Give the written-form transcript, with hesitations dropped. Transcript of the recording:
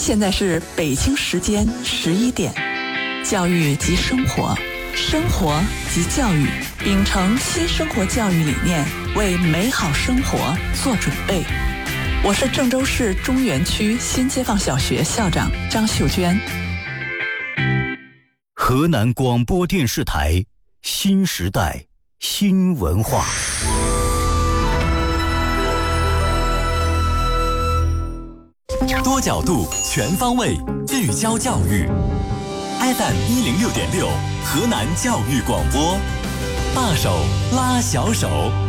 现在是北京时间11点，教育即生活，生活即教育，秉承新生活教育理念，为美好生活做准备。我是郑州市中原区新街坊小学校长张秀娟。 河南广播电视台新时代新文化。 多角度、全方位聚焦教育 ，FM106.6，河南教育广播，大手拉小手。